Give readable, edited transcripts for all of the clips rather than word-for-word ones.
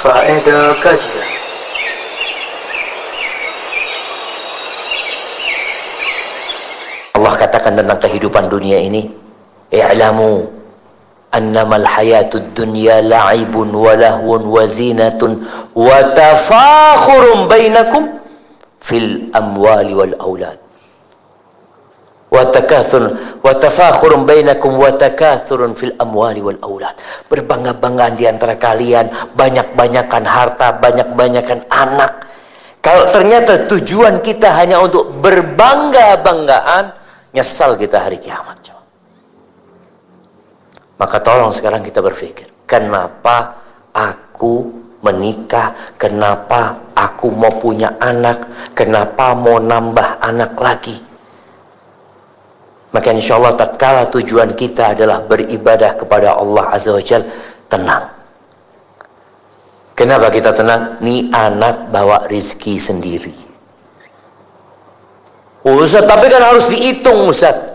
Faedah kajian. Allah katakan tentang kehidupan dunia ini, i'lamu annamal hayatud dunya la'ibun wa lahwun wa zinatun wa tafakhurun bainakum fil amwali wal aulad wa tafakhurun bainakum wa takathurun fil amwali wal aulad. Berbangga-banggaan di antara kalian, banyak-banyakan harta, banyak-banyakan anak. Kalau ternyata tujuan kita hanya untuk berbangga-banggaan, nyesal kita hari kiamat. Maka tolong sekarang kita berpikir, kenapa aku menikah, kenapa aku mau punya anak, kenapa mau nambah anak lagi. Maka insya Allah tatkala tujuan kita adalah beribadah kepada Allah Azza wa Jalla, tenang. Kenapa kita tenang? Nih anak bawa rizki sendiri. Ustaz, tapi kan harus dihitung Ustaz.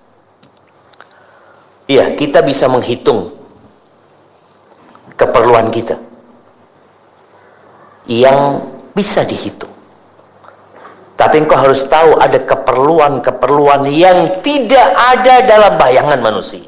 Iya, kita bisa menghitung keperluan kita yang bisa dihitung. Tapi engkau harus tahu ada keperluan-keperluan yang tidak ada dalam bayangan manusia.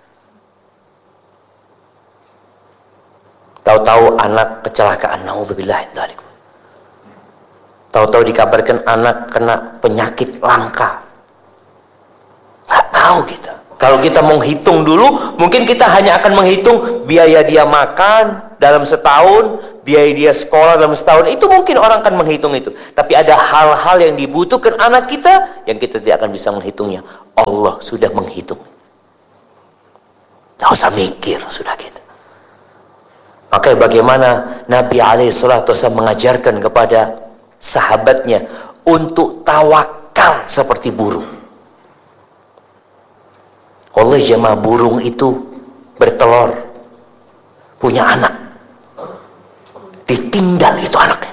Tahu-tahu anak kecelakaan, naudzubillah min dzalik. Tahu-tahu dikabarkan anak kena penyakit langka. Nggak tahu kita. Kalau kita menghitung dulu, mungkin kita hanya akan menghitung biaya dia makan dalam setahun, biaya dia sekolah dalam setahun. Itu mungkin orang akan menghitung itu. Tapi ada hal-hal yang dibutuhkan anak kita yang kita tidak akan bisa menghitungnya. Allah sudah menghitung. Tidak usah mikir, sudah gitu. Maka bagaimana Nabi SAW mengajarkan kepada sahabatnya untuk tawakal seperti burung. Allah jemaah, burung itu bertelur, punya anak, ditinggal itu anaknya.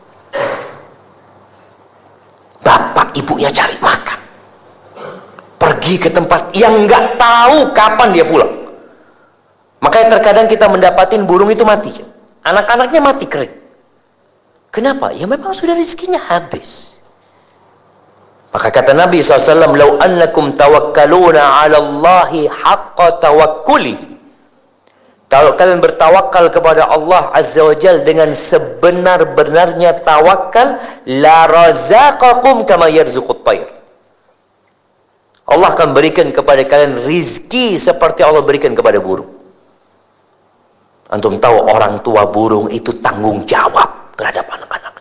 Bapak ibunya cari makan, pergi ke tempat yang nggak tahu kapan dia pulang. Makanya terkadang kita mendapatin burung itu mati, anak-anaknya mati kering. Kenapa? Ya memang sudah rezekinya habis. Maka kata Nabi SAW, "Lau annakum tawakkaluna 'ala Allahi haqqa tawakkulihi." Kalau kalian bertawakal kepada Allah Azza wa Jalla dengan sebenar-benarnya tawakal, la razaqakum kama yarzuqut tayr. Allah akan berikan kepada kalian rizki seperti Allah berikan kepada burung. Antum tahu orang tua burung itu tanggung jawab terhadap anak-anak.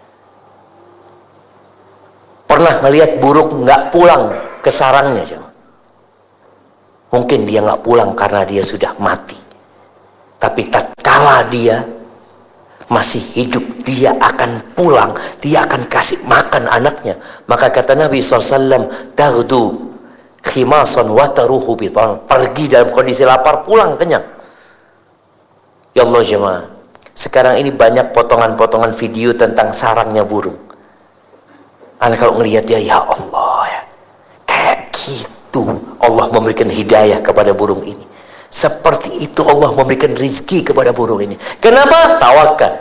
Pernah melihat burung nggak pulang ke sarangnya, mungkin dia nggak pulang karena dia sudah mati. Tapi tatkala dia masih hidup, dia akan pulang, dia akan kasih makan anaknya. Maka kata Nabi SAW, "Taghdu khimasan wa taruhu bitan." Pergi dalam kondisi lapar, pulang kenyang. Ya Allah jemaah, sekarang ini banyak potongan-potongan video tentang sarangnya burung. Anda kalau melihat dia, ya Allah ya, kayak gitu Allah memberikan hidayah kepada burung ini. Seperti itu Allah memberikan rizki kepada burung ini. Kenapa? Tawakal.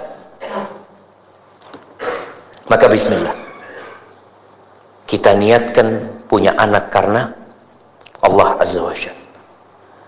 Maka bismillah, kita niatkan punya anak karena Allah Azza wa Jalla.